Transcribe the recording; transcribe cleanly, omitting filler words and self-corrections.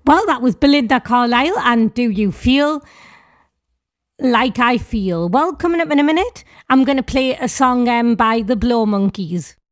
Well, that was Belinda Carlisle and Do You Feel Like I Feel? Well, coming up in a minute, I'm going to play a song by the Blow Monkeys.